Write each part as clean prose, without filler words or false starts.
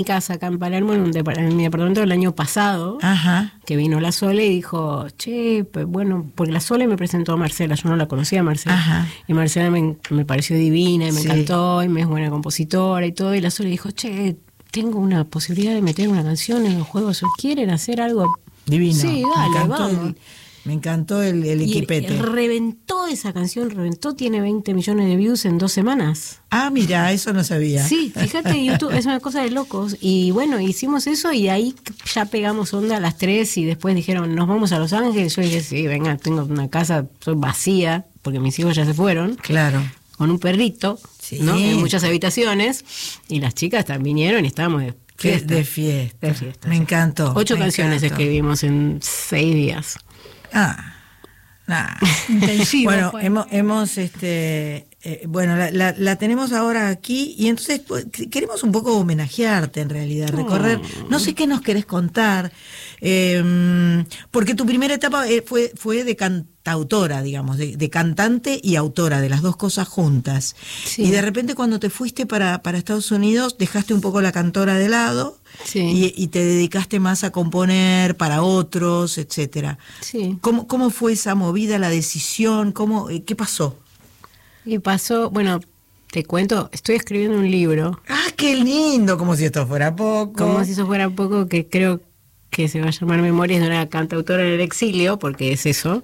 mi casa acá en Palermo, en mi departamento el año pasado, Ajá. que vino la Sole y dijo, che, pues bueno, porque la Sole me presentó a Marcela, yo no la conocía a Marcela. Ajá. Y Marcela me pareció divina y me Sí. encantó y me es buena compositora y todo. Y la Sole dijo, che, tengo una posibilidad de meter una canción en los juegos, ¿quieren hacer algo? Divino. Sí, dale, vamos. Me encantó el equipete. Y reventó esa canción, tiene 20 millones de views en 2 semanas. Ah, mira, eso no sabía. Sí, fíjate, YouTube es una cosa de locos. Y bueno, hicimos eso y ahí ya pegamos onda a las 3 y después dijeron, nos vamos a Los Ángeles. Yo dije, sí, venga, tengo una casa, soy vacía, porque mis hijos ya se fueron. Claro. Con un perrito, Sí. ¿no? En muchas habitaciones. Y las chicas vinieron y estábamos de fiesta. De fiesta. De fiesta, Me sí. encantó. 8 me canciones encantó. escribimos en 6 días. Intensivo. Bueno, fue. hemos bueno, la tenemos ahora aquí y entonces pues, queremos un poco homenajearte en realidad, recorrer, no sé qué nos querés contar, porque tu primera etapa fue de cantautora, digamos, de cantante y autora, de las dos cosas juntas. Sí. Y de repente cuando te fuiste para Estados Unidos dejaste un poco la cantora de lado. Sí. Y te dedicaste más a componer para otros, etcétera. Sí. ¿Cómo fue esa movida, la decisión? ¿Qué pasó? Y pasó, bueno, te cuento, estoy escribiendo un libro. ¡Ah, qué lindo! Como si esto fuera poco. Como si eso fuera poco, que creo que se va a llamar Memorias de una cantautora en el exilio, porque es eso.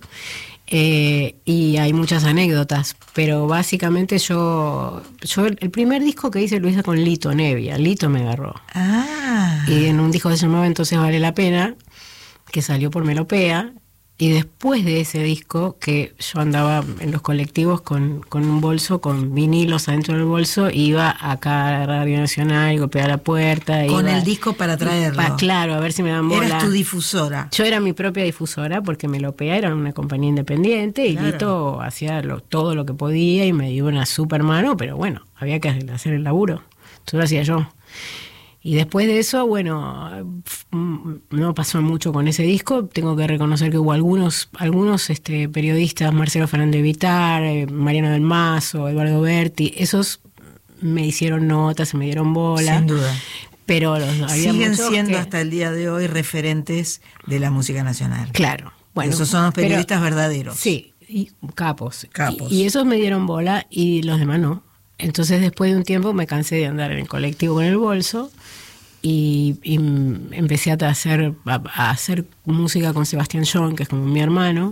Y hay muchas anécdotas, pero básicamente yo el primer disco que hice lo hice con Lito Nevia. Lito me agarró. Ah. Y en un disco que se llamaba Entonces Vale la Pena, que salió por Melopea. Y después de ese disco, que yo andaba en los colectivos con un bolso, con vinilos adentro del bolso, iba acá a Radio Nacional y golpeaba la puerta. Con iba, el disco para traerlo. Claro, a ver si me dan bola. Eras tu difusora. Yo era mi propia difusora, porque Melopea era una compañía independiente y Claro. Lito hacía todo lo que podía y me dio una super mano, pero bueno, había que hacer el laburo. Entonces lo hacía yo. Y después de eso, bueno, no pasó mucho con ese disco. Tengo que reconocer que hubo algunos periodistas, Marcelo Fernández Vitar, Mariano del Mazo, Eduardo Berti, esos me hicieron notas, me dieron bola. Sin duda. Pero había siguen muchos siendo que, hasta el día de hoy referentes de la música nacional. claro. Bueno, esos son los periodistas pero, verdaderos. Sí, y capos. Capos. Y esos me dieron bola y los demás no. Entonces después de un tiempo me cansé de andar en el colectivo con el bolso y empecé a hacer música con Sebastián John, que es como mi hermano.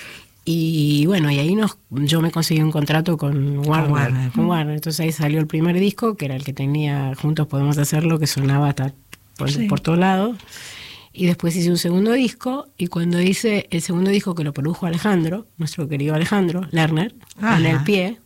Y bueno, y ahí yo me conseguí un contrato con Warner. Entonces ahí salió el primer disco, que era el que tenía Juntos Podemos Hacerlo, que sonaba hasta por todos lados. Y después hice un segundo disco, y cuando hice el segundo disco, que lo produjo Alejandro, nuestro querido Alejandro Lerner, en el pie,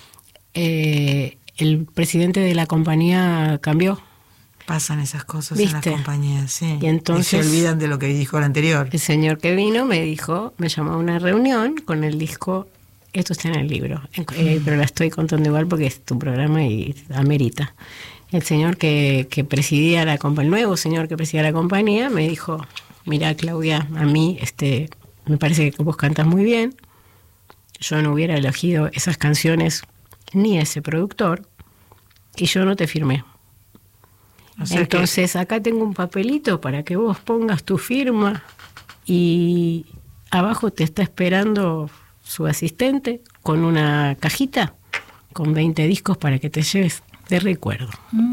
el presidente de la compañía cambió. Pasan esas cosas, ¿viste? En las compañías, sí. Y entonces se olvidan de lo que dijo el anterior. el señor que vino me llamó a una reunión con el disco. Esto está en el libro, pero la estoy contando igual porque es tu programa y amerita. El señor que presidía la compañía, el nuevo señor que presidía la compañía, me dijo: mira, Claudia, a mí me parece que vos cantas muy bien. Yo no hubiera elegido esas canciones ni ese productor, y yo no te firmé. O sea, entonces acá tengo un papelito para que vos pongas tu firma, y abajo te está esperando su asistente con una cajita con 20 discos para que te lleves de recuerdo.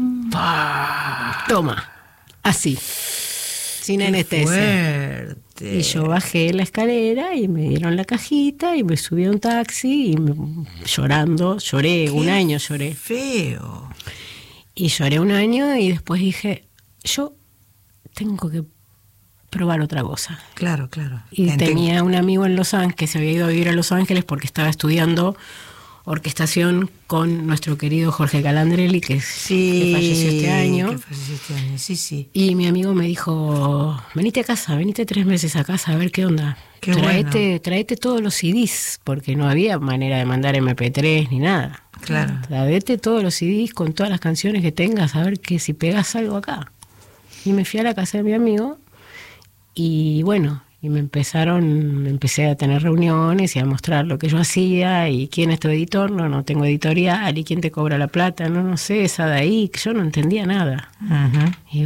Toma, así, sin anestesia. Fuerte. Y yo bajé la escalera y me dieron la cajita y me subí a un taxi y lloré un año, lloré. Feo. Y lloré un año y después dije, yo tengo que probar otra cosa. Claro, claro. Y tenía un amigo en Los Ángeles, que se había ido a vivir a Los Ángeles porque estaba estudiando orquestación con nuestro querido Jorge Calandrelli, que falleció este año. Sí. Y mi amigo me dijo, venite a casa, venite 3 meses a casa a ver qué onda. Traete todos los CDs, porque no había manera de mandar MP3 ni nada. Claro. Traete todos los CDs con todas las canciones que tengas, a ver que si pegás algo acá. Y me fui a la casa de mi amigo y bueno, Y empecé a tener reuniones y a mostrar lo que yo hacía, y quién es tu editor, no tengo editorial, y quién te cobra la plata, no sé, esa de ahí, que yo no entendía nada. Ajá. Y